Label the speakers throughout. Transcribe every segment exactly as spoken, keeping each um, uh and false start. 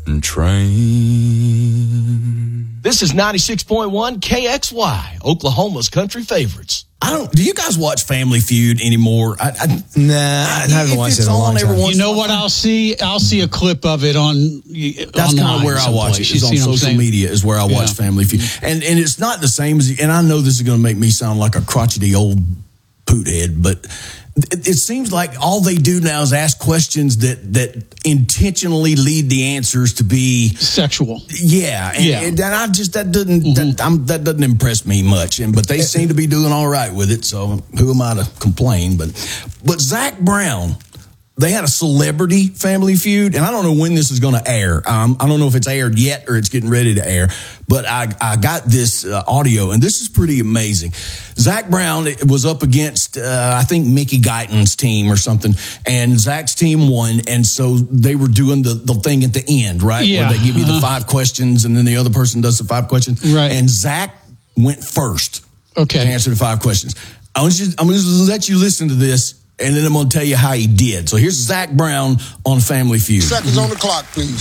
Speaker 1: train.
Speaker 2: This is ninety-six point one K X Y, Oklahoma's country favorites.
Speaker 3: I don't. Do you guys watch Family Feud anymore? I, I,
Speaker 4: nah, I haven't watched it in a long time.
Speaker 5: You know what? I'll see. I'll see a clip of it on.
Speaker 3: That's kind of where I watch it. It's on social media. Is where I watch yeah. Family Feud, and and it's not the same as. And I know this is going to make me sound like a crotchety old poot head, but it, it seems like all they do now is ask questions that that intentionally lead the answers to be
Speaker 5: sexual.
Speaker 3: Yeah, and,
Speaker 5: yeah.
Speaker 3: and, and I just that doesn't mm-hmm. that, I'm, that doesn't impress me much. And but they seem to be doing all right with it. So who am I to complain? But but Zach Brown. They had a celebrity Family Feud, and I don't know when this is going to air. Um, I don't know if it's aired yet or it's getting ready to air, but I, I got this uh, audio, and this is pretty amazing. Zach Brown was up against, uh, I think, Mickey Guyton's team or something, and Zach's team won, and so they were doing the, the thing at the end, right?
Speaker 5: Yeah.
Speaker 3: Where they give you the five questions, and then the other person does the five questions.
Speaker 5: Right.
Speaker 3: And Zach went first
Speaker 5: okay.
Speaker 3: to answer the five questions. I want you, I'm going to let you listen to this, and then I'm going to tell you how he did. So here's Zach Brown on Family Feud.
Speaker 6: Seconds on the clock, please.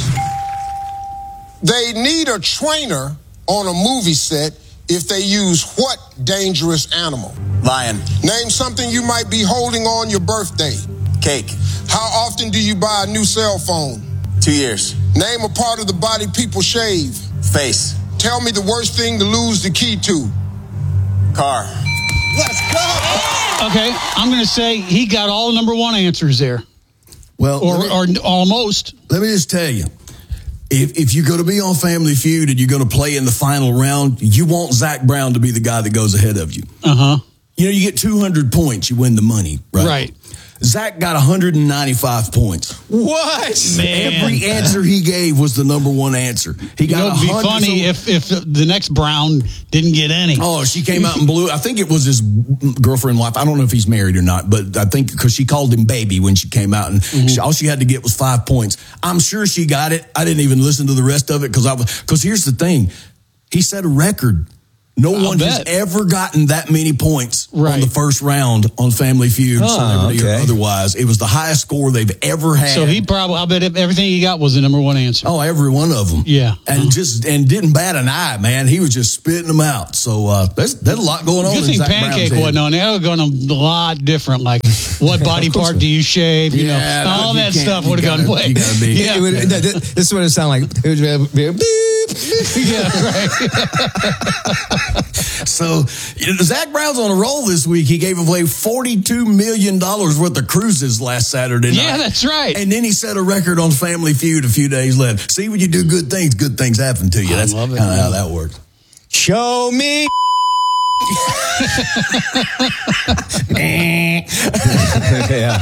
Speaker 6: They need a trainer on a movie set if they use what dangerous animal?
Speaker 7: Lion.
Speaker 6: Name something you might be holding on your birthday.
Speaker 7: Cake.
Speaker 6: How often do you buy a new cell phone?
Speaker 7: Two years.
Speaker 6: Name a part of the body people shave.
Speaker 7: Face.
Speaker 6: Tell me the worst thing to lose the key to.
Speaker 7: Car.
Speaker 6: Let's go!
Speaker 5: Okay, I'm going to say he got all number one answers there.
Speaker 3: Well,
Speaker 5: or,
Speaker 3: me,
Speaker 5: or almost.
Speaker 3: Let me just tell you, if if you're going to be on Family Feud and you're going to play in the final round, you want Zach Brown to be the guy that goes ahead of you.
Speaker 5: Uh-huh.
Speaker 3: You know, you get two hundred points, you win the money, right?
Speaker 5: Right.
Speaker 3: Zach got one hundred ninety-five points.
Speaker 4: What?
Speaker 5: Man.
Speaker 3: Every answer he gave was the number one answer. He got.
Speaker 5: You know, it'd be funny if, if the next Brown didn't get any.
Speaker 3: Oh, she came out and blew. I think it was his girlfriend, wife. I don't know if he's married or not, but I think because she called him baby when she came out, and mm-hmm. she, all she had to get was five points. I'm sure she got it. I didn't even listen to the rest of it because I was. Because here's the thing, he set a record. No I'll one bet. has ever gotten that many points right. on the first round on Family Feud, oh, celebrity okay. or otherwise. It was the highest score they've ever had.
Speaker 5: So he probably, I bet everything he got was the number one answer.
Speaker 3: Oh, every one of them.
Speaker 5: Yeah.
Speaker 3: And uh-huh. just, and didn't bat an eye, man. He was just spitting them out. So, uh, there's, there's a lot going on.
Speaker 5: Good thing Pancake wasn't on. That would have gone a lot different. Like, what body part do you shave? You
Speaker 3: yeah,
Speaker 5: know,
Speaker 3: no,
Speaker 5: all
Speaker 3: you
Speaker 5: that stuff would have gone away.
Speaker 3: You gotta be.
Speaker 4: Yeah. It would, this is what it sounded like. It would be a beep.
Speaker 5: Yeah, right.
Speaker 3: So, you know, Zach Brown's on a roll this week. He gave away forty-two million dollars worth of cruises last Saturday night.
Speaker 5: Yeah, that's right.
Speaker 3: And then he set a record on Family Feud a few days later. See, when you do good things, good things happen to you.
Speaker 5: I
Speaker 3: That's
Speaker 5: kind of
Speaker 3: how that works.
Speaker 4: Show me.
Speaker 1: Yeah.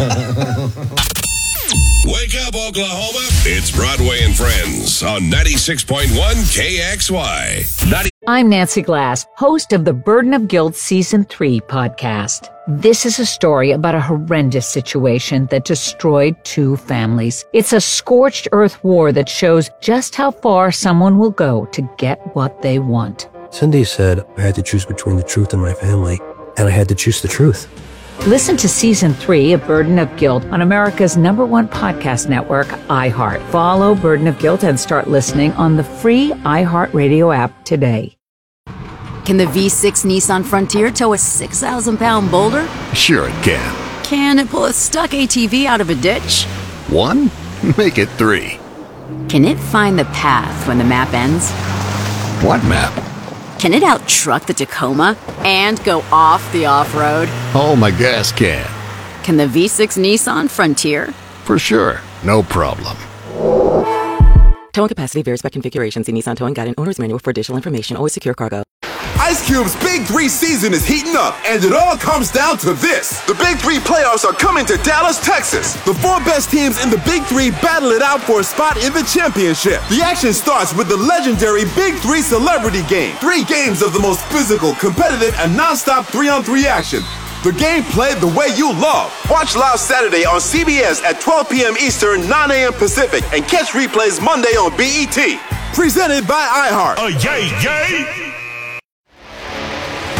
Speaker 1: Wake up, Oklahoma. It's Broadway and Friends on ninety-six point one K X Y. ninety-
Speaker 8: I'm Nancy Glass, host of the Burden of Guilt Season three podcast. This is a story about a horrendous situation that destroyed two families. It's a scorched earth war that shows just how far someone will go to get what they want.
Speaker 9: Cindy said I had to choose between the truth and my family, and I had to choose the truth.
Speaker 8: Listen to Season three of Burden of Guilt on America's number one podcast network, iHeart. Follow Burden of Guilt and start listening on the free iHeartRadio app today.
Speaker 10: Can the V six Nissan Frontier tow a six thousand pound boulder?
Speaker 11: Sure it can.
Speaker 10: Can it pull a stuck A T V out of a ditch?
Speaker 11: One? Make it three.
Speaker 10: Can it find the path when the map ends?
Speaker 11: What map?
Speaker 10: Can it out-truck the Tacoma and go off the off-road?
Speaker 11: Oh, my gas can.
Speaker 10: Can the V six Nissan Frontier?
Speaker 11: For sure. No problem.
Speaker 12: Towing capacity varies by configuration. See Nissan Towing Guide and Owner's Manual for additional information. Always secure cargo.
Speaker 13: Ice Cube's Big Three season is heating up, and it all comes down to this. The Big Three playoffs are coming to Dallas, Texas. The four best teams in the Big Three battle it out for a spot in the championship. The action starts with the legendary Big Three Celebrity Game. Three games of the most physical, competitive, and non-stop three-on-three action. The game played the way you love. Watch live Saturday on C B S at twelve p.m. Eastern, nine a.m. Pacific, and catch replays Monday on B E T. Presented by iHeart.
Speaker 1: Oh, yay, yay!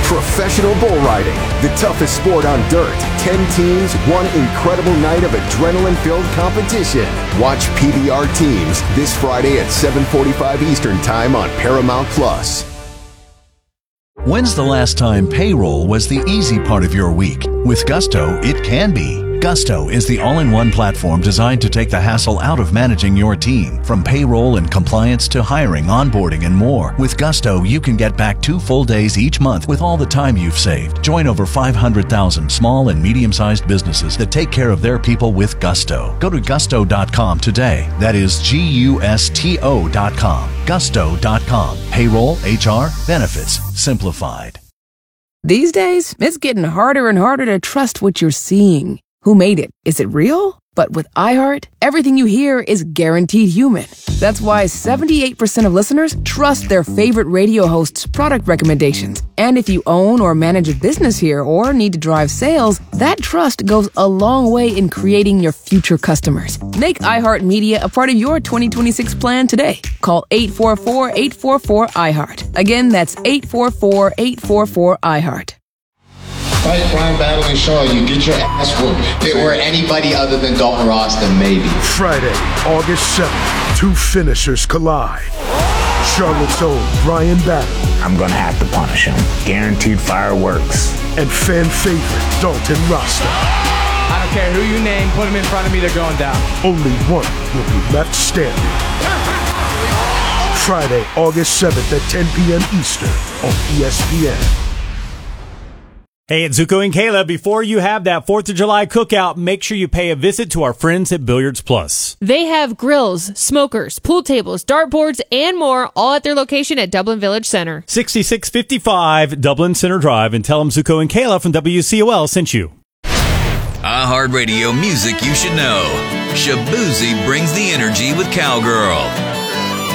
Speaker 13: Professional bull riding, the toughest sport on dirt. Ten teams, one incredible night of adrenaline-filled competition. Watch P B R Teams this Friday at seven forty-five Eastern Time on Paramount Plus.
Speaker 14: When's the last time payroll was the easy part of your week? With Gusto, it can be. Gusto is the all-in-one platform designed to take the hassle out of managing your team. From payroll and compliance to hiring, onboarding, and more. With Gusto, you can get back two full days each month with all the time you've saved. Join over five hundred thousand small and medium-sized businesses that take care of their people with Gusto. Go to gusto dot com today. That is G U S T O dot com. gusto dot com. Payroll, H R, benefits, simplified.
Speaker 15: These days, it's getting harder and harder to trust what you're seeing. Who made it? Is it real? But with iHeart, everything you hear is guaranteed human. That's why seventy-eight percent of listeners trust their favorite radio hosts' product recommendations. And if you own or manage a business here or need to drive sales, that trust goes a long way in creating your future customers. Make iHeartMedia a part of your twenty twenty-six plan today. Call eight four four, eight four four, iHeart. Again, that's eight four four, eight four four, iHeart.
Speaker 16: Fight Brian Battle and Shaw, you get your ass whooped. If it were anybody other than Dalton Ross, then maybe.
Speaker 17: Friday, August seventh, two finishers collide. Charlotte's own Brian Battle.
Speaker 18: I'm gonna have to punish him. Guaranteed fireworks.
Speaker 17: And fan favorite Dalton Rasta.
Speaker 19: I don't care who you name, put him in front of me, they're going down.
Speaker 17: Only one will be left standing. Friday, August seventh at ten p.m. Eastern on E S P N.
Speaker 20: Hey, it's Zuko and Kayla. Before you have that fourth of July cookout, make sure you pay a visit to our friends at Billiards Plus.
Speaker 21: They have grills, smokers, pool tables, dartboards, and more, all at their location at Dublin Village Center.
Speaker 20: sixty-six fifty-five Dublin Center Drive, and tell them Zuko and Kayla from W C O L sent you.
Speaker 22: iHeartRadio music you should know. Shabuzi brings the energy with Cowgirl.